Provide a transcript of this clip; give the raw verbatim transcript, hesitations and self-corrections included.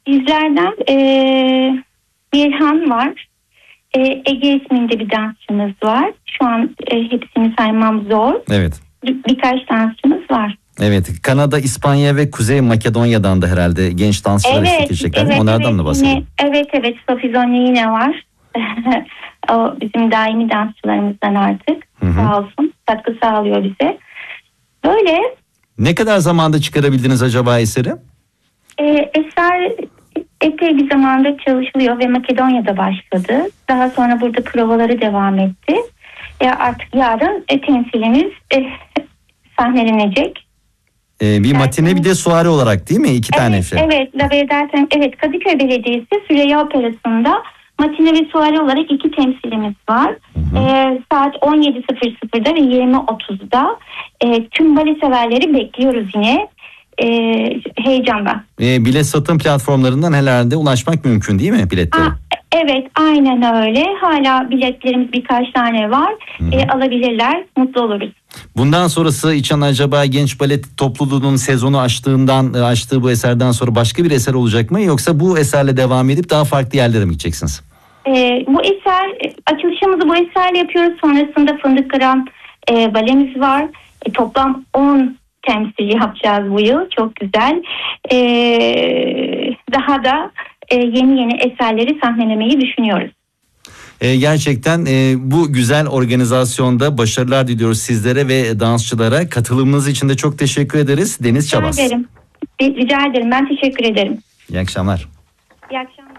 Bizlerden e, Birhan var. E, Ege isminde bir dansçımız var. Şu an e, hepsini saymam zor. Evet. Bir, birkaç dansçımız var. Evet, Kanada, İspanya ve Kuzey Makedonya'dan da herhalde genç dansçılar Evet, eşlik edecekler. evet, Onlardan evet, mı bahsedelim? yine, evet, evet. Sofizonlu yine var. O bizim daimi dansçılarımızdan artık. Hı hı. Sağ olsun. Katkı sağlıyor bize. Böyle. Ne kadar zamanda çıkarabildiniz acaba eseri? E, eser epey bir zamanda çalışılıyor ve Makedonya'da başladı. Daha sonra burada provaları devam etti. E, artık yarın e, temsilimiz e, sahnelenecek. Ee, bir matine bir de suare olarak değil mi? İki Evet, tane şey. evet, La Verdad- evet, Kadıköy Belediyesi Süreyya Operası'nda matine ve suare olarak iki temsilimiz var. Hı hı. E, saat on yedi sıfır sıfırda ve yirmi otuzda e, tüm bale severleri bekliyoruz yine. E, heyecanla. Ee, bilet satım platformlarından herhalde ulaşmak mümkün değil mi biletlere? Aa, evet, aynen öyle. Hala biletlerimiz birkaç tane var. Hı hı. E, alabilirler. Mutlu oluruz. Bundan sonrası İç Ana acaba genç balet topluluğunun sezonu açtığından açtığı bu eserden sonra başka bir eser olacak mı? Yoksa bu eserle devam edip daha farklı yerlere mi gideceksiniz? E, bu eser, açılışımızı bu eserle yapıyoruz. Sonrasında Fındık Kıran e, balemiz var. E, toplam on temsil yapacağız bu yıl. Çok güzel. E, daha da e, yeni yeni eserleri sahnelemeyi düşünüyoruz. Ee, gerçekten e, bu güzel organizasyonda başarılar diliyoruz sizlere ve dansçılara. Katılımınız için de çok teşekkür ederiz. Deniz Rica Çabas. ederim. Rica ederim. Ben teşekkür ederim. İyi akşamlar. İyi akşamlar.